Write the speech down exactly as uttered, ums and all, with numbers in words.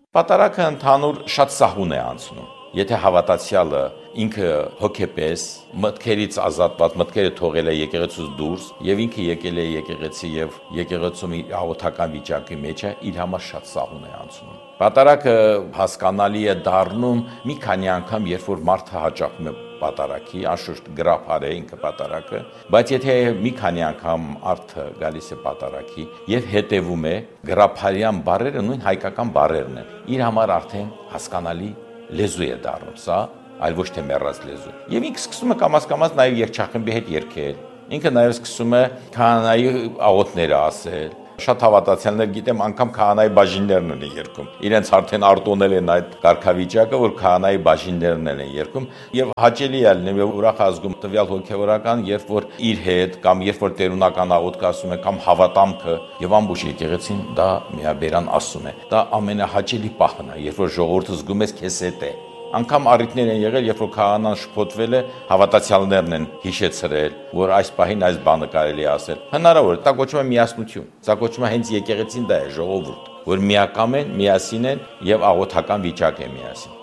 Պատարագը ընդհանուր շատ սահուն է անցնում։ Եթե հավատացյալը ինքը հոգեպես մտքերից ազատված, մտքերը թողել է եկեղեցուց դուրս եւ ինքը եկել է եկեղեցի եւ եկեղեցում իր աղոթական վիճակի մեջ է, իր համար շատ սահուն է անցնում։ Պատարագը հասկանալի է դառնում մի քանի անգամ, երբ որ մարդը հաճախում է պատարագի, անշուշտ գրափար է ինքը պատարագը, բայց եթե մի քանի անգամ արդը գալիս է պատարագի եւ հետեւում է, գրափարյան բառերը նույն հայկական բառերն են։ Իր համար արդեն հասկանալի լեզու է դառնում սա, այլ ոչ թե մեռած լեզու։ Եվ ինքը սկսում է կամաց-կամաց նաև երգչախմբի հետ երգել։ Ինքը նաև սկսում է քահանայի աղոթները ասել։ Շատ հավատացյալներ գիտեմ, անգամ քահանայի բաժիններն են երգում։ Իրենց արդեն արտոնել են այդ կարգավիճակը, որ քահանայի բաժիններն են երգում, եւ հաճելի է լինում եւ ուրախ ազգում տվյալ հոգեվորական, երբ որ իր հետ կամ երբ որ տերունական աղոթք ասում է կամ հավատամքը եւ ամբողջ եկեղեցին դա միաբերան ասում է։ Դա ամենահաճելի պահն է, երբ որ ժողովուրդը զգում ես քեզ հետ է։ Անկամ առիթներ են եղել, երբ որ քահանան շփոթվել է, հավատացյալներն են հիշեցրել, որ այս պահին այս բանը կարելի է ասել։ Հնարավոր է, դա կոչվում է միասնություն։ Դա կոչվում է հենց եկեղեցին դա է, ժողովուրդ, որ միակամ են, միասին են եւ աղոթական վիճակ է միասին։